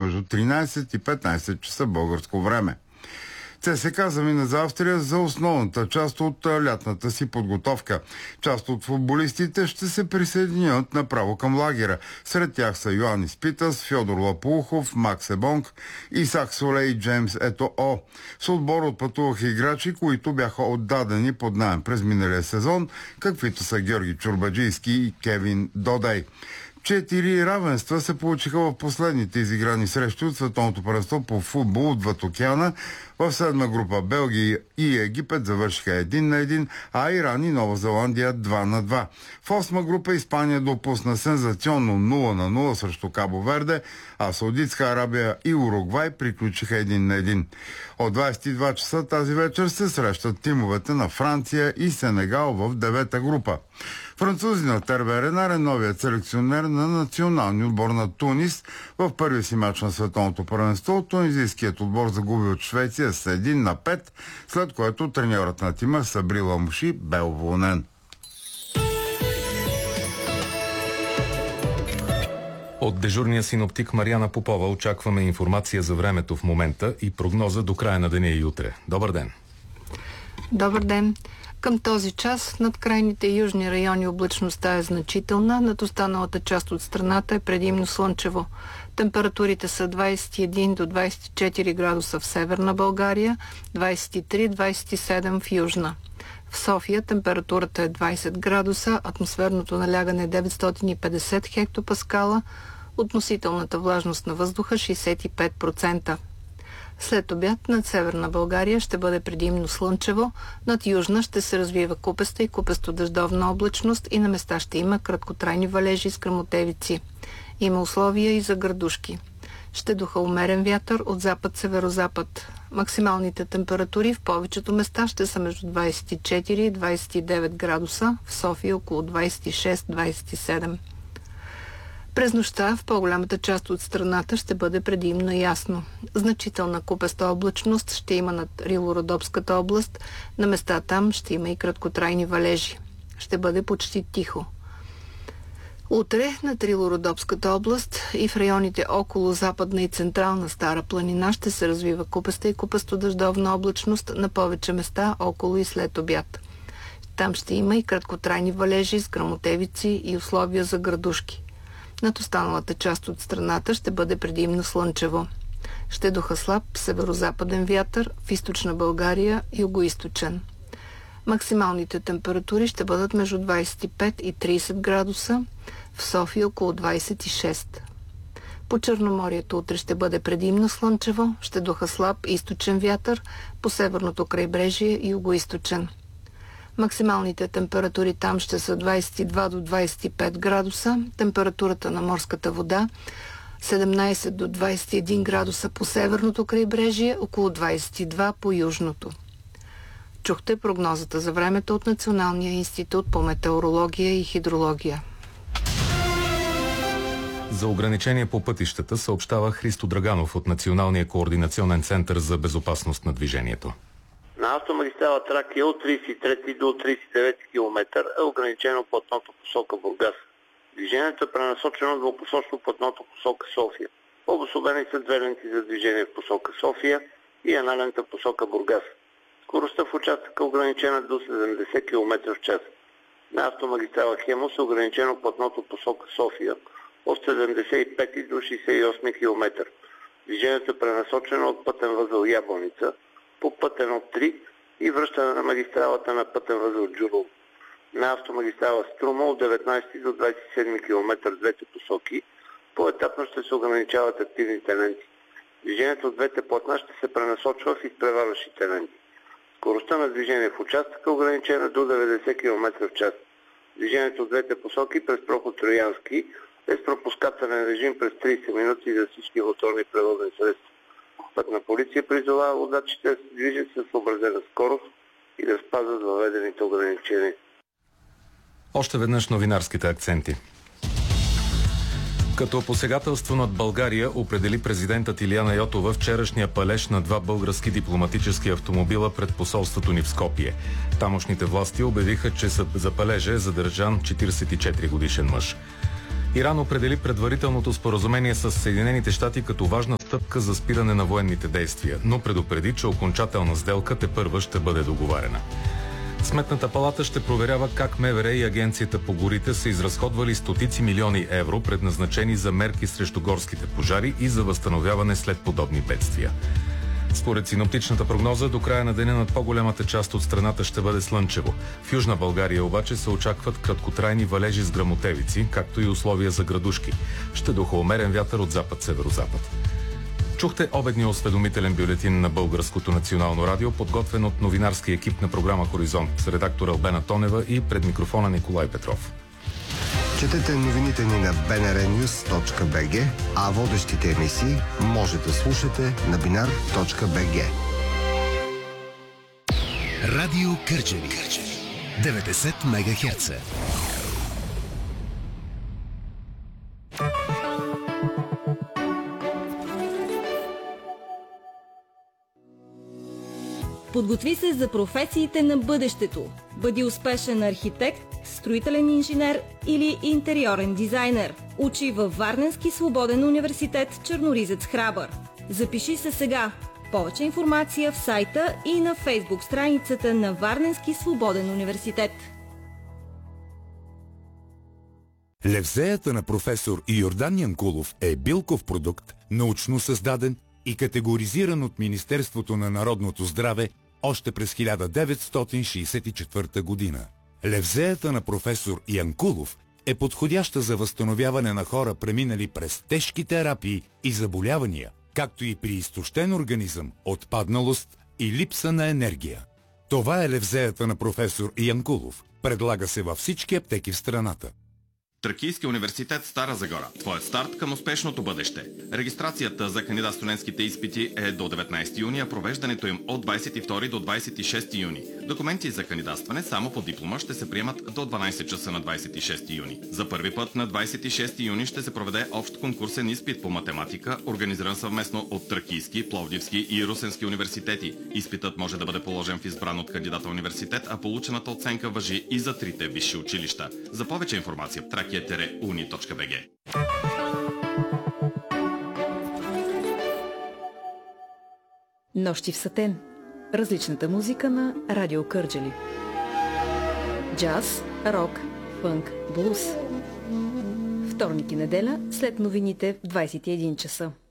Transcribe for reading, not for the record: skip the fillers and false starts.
между 13 и 15 часа българско време. ЦСКА замина за Австрия за основната част от лятната си подготовка. Част от футболистите ще се присъединят направо към лагера. Сред тях са Йоанис Питас, Фьодор Лапулхов, Макс Ебонг, Исак Соле и Джеймс Етоо. С отбор отпътуваха играчи, които бяха отдадени под наем през миналия сезон, каквито са Георги Чурбаджийски и Кевин Додей. 4 равенства се получиха в последните изиграни срещи от Световното първенство по футбол отвъд океана. В седма група Белгия и Египет завършиха 1-1, а Иран и Нова Зеландия 2-2. В осма група Испания допусна сензационно 0-0 срещу Кабо Верде, а Саудитска Арабия и Уругвай приключиха 1-1. От 22 часа тази вечер се срещат тимовете на Франция и Сенегал в девета група. Французинът Ерве Ренар е новият селекционер на националния отбор на Тунис. В първи си мач на Световното първенство тунизийският отбор загуби от Швеция с 1-5, след което треньорът на тима Сабри Ламуши бе уволнен. От дежурния синоптик Мариана Попова очакваме информация за времето в момента и прогноза до края на деня и утре. Добър ден! Добър ден! Към този час над крайните южни райони облачността е значителна, над останалата част от страната е предимно слънчево. Температурите са 21 до 24 градуса в северна България, 23-27 в южна. В София температурата е 20 градуса, атмосферното налягане е 950 хектопаскала, относителната влажност на въздуха 65%. След обяд над северна България ще бъде предимно слънчево, над южна ще се развива купеста и купесто-дъждовна облачност и на места ще има краткотрайни валежи с гръмотевици. Има условия и за градушки. Ще духа умерен вятър от запад-северозапад. Максималните температури в повечето места ще са между 24 и 29 градуса, в София около 26-27. През нощта в по-голямата част от страната ще бъде предимно ясно. Значителна купеста облачност ще има над Рило-Родопската област. На места там ще има и краткотрайни валежи. Ще бъде почти тихо. Утре над Рило-Родопската област и в районите около Западна и Централна Стара планина ще се развива купеста и купесто-дъждовна облачност на повече места около и след обяд. Там ще има и краткотрайни валежи с гръмотевици и условия за градушки. Над останалата част от страната ще бъде предимно слънчево. Ще духа слаб северо-западен вятър в източна България и югоизточен. Максималните температури ще бъдат между 25 и 30 градуса, в София около 26. По Черноморието утре ще бъде предимно слънчево, ще духа слаб източен вятър, по северното крайбрежие и югоизточен. Максималните температури там ще са 22 до 25 градуса, температурата на морската вода 17 до 21 градуса по северното крайбрежие, около 22 по южното. Чухте прогнозата за времето от Националния институт по метеорология и хидрология. За ограничение по пътищата съобщава Христо Драганов от Националния координационен център за безопасност на движението. На автомагистрала Тракия от 33 до 39 км е ограничено платното посока Бургас. Движението е пренасочено двупосочно платното посока София. Обособени са две ленти за движение в посока София и една лента в посока Бургас. Скоростта в участъка е ограничена до 70 км в час. На автомагистрала Хемус е ограничено платното посока София от 75 до 68 км. Движението е пренасочено от пътен възел Ябланица по пътен от 3 и връщане на магистралата на пътен възел Джурово. На автомагистрала Струма от 19 до 27 км в двете посоки поетапно ще се ограничават активните ленти. Движението от двете платна ще се пренасочва в изпреварващите ленти. Скоростта на движение в участъка е ограничена до 90 км в час. Движението от двете посоки през проход Троянски е с пропускателен режим през 30 минути за всички моторни превозни средства. Пътна полиция призовава водачите да се движат с съобразена скорост и да спазват въведените ограничения. Още веднъж новинарските акценти. Като посегателство над България определи президентът Илияна Йотова вчерашния палеж на два български дипломатически автомобила пред посолството ни в Скопие. Тамошните власти обявиха, че за палежа е задържан 44 годишен мъж. Иран определи предварителното споразумение с Съединените щати като важна стъпка за спиране на военните действия, но предупреди, че окончателна сделка тепърва ще бъде договарена. Сметната палата ще проверява как МВР и Агенцията по горите са изразходвали стотици милиони евро, предназначени за мерки срещу горските пожари и за възстановяване след подобни бедствия. Според синоптичната прогноза, до края на деня над по-голямата част от страната ще бъде слънчево. В Южна България обаче се очакват краткотрайни валежи с гръмотевици, както и условия за градушки. Ще духа умерен вятър от запад-северозапад. Чухте обедния осведомителен бюлетин на Българското национално радио, подготвен от новинарски екип на програма Хоризонт, с редактор Албена Тонева и пред микрофона Николай Петров. Четете новините ни на bnrnews.bg, а водещите емисии може да слушате на binar.bg. Радио Кърджали 90 МГц. Подготви се за професиите на бъдещето. Бъди успешен архитект, строителен инженер или интериорен дизайнер. Учи във Варненски свободен университет Черноризец Храбър. Запиши се сега. Повече информация в сайта и на Фейсбук страницата на Варненски свободен университет. Левзеята на професор Йордан Янкулов е билков продукт, научно създаден и категоризиран от Министерството на народното здраве още през 1964 година. Левзеята на професор Янкулов е подходяща за възстановяване на хора, преминали през тежки терапии и заболявания, както и при изтощен организъм, отпадналост и липса на енергия. Това е левзеята на професор Янкулов. Предлага се във всички аптеки в страната. Тракийски университет Стара Загора. Твоят старт към успешното бъдеще. Регистрацията за кандидат-студентските изпити е до 19 юни, а провеждането им от 22 до 26 юни. Документи за кандидатстване само по диплома ще се приемат до 12 часа на 26 юни. За първи път на 26 юни ще се проведе общ конкурсен изпит по математика, организиран съвместно от Тракийски, Пловдивски и Русенски университети. Изпитът може да бъде положен в избран от кандидата университет, а получената оценка важи и за трите висши училища. За повече информация trakia-uni.bg. Нощи в Сатен. Различната музика на Радио Кърджали. Джаз, рок, фънк, блуз. Вторник и неделя след новините в 21 часа.